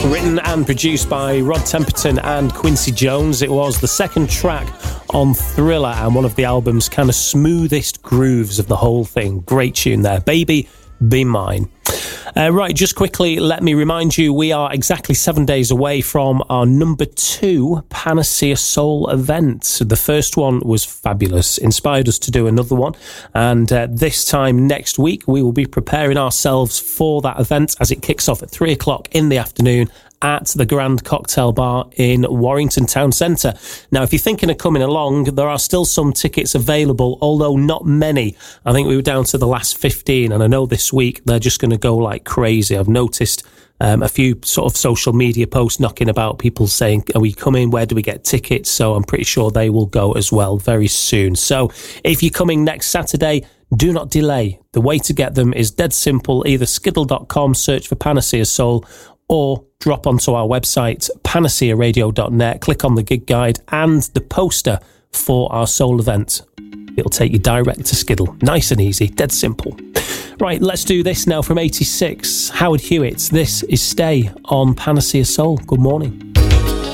Written and produced by Rod Temperton and Quincy Jones. It was the second track on Thriller and one of the album's kind of smoothest grooves of the whole thing. Great tune there. Baby, Be Mine. Right, just quickly, let me remind you, we are exactly 7 days away from our number 2 Panacea Soul event. The first one was fabulous, inspired us to do another one, and this time next week we will be preparing ourselves for that event as it kicks off at 3 o'clock in the afternoon at the Grand Cocktail Bar in Warrington Town Centre. Now, if you're thinking of coming along, there are still some tickets available, although not many. I think we were down to the last 15, and I know this week they're just going to go like crazy. I've noticed a few sort of social media posts knocking about, people saying, are we coming? Where do we get tickets? So I'm pretty sure they will go as well very soon. So if you're coming next Saturday, do not delay. The way to get them is dead simple. Either skiddle.com, search for Panacea Soul, or drop onto our website, panacearadio.net, click on the gig guide and the poster for our soul event. It'll take you direct to Skiddle. Nice and easy, dead simple. Right, let's do this now from 86. Howard Hewitt, this is Stay on Panacea Soul. Good morning.